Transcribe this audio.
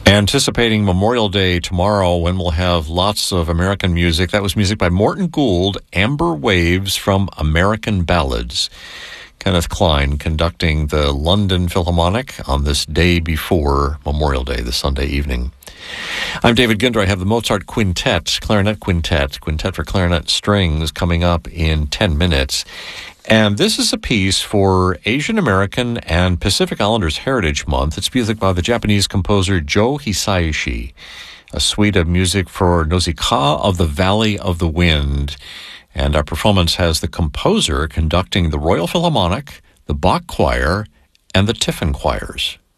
Anticipating Memorial Day tomorrow when we'll have lots of American music. That was music by Morton Gould, Amber Waves from American Ballads. Kenneth Klein conducting the London Philharmonic on this day before Memorial Day, the Sunday evening. I'm David Ginder. I have the Mozart Quintet, Clarinet Quintet for clarinet strings coming up in 10 minutes. And this is a piece for Asian American and Pacific Islanders Heritage Month. It's music by the Japanese composer Joe Hisaishi, a suite of music for Nausicaa of the Valley of the Wind. And our performance has the composer conducting the Royal Philharmonic, the Bach Choir, and the Tiffin Choirs.